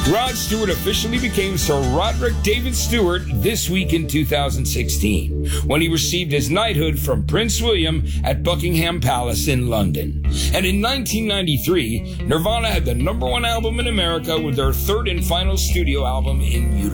Rod Stewart officially became Sir Roderick David Stewart this week in 2016, when he received his knighthood from Prince William at Buckingham Palace in London. And in 1993, Nirvana had the #1 album in America with their third and final studio album, In Utero.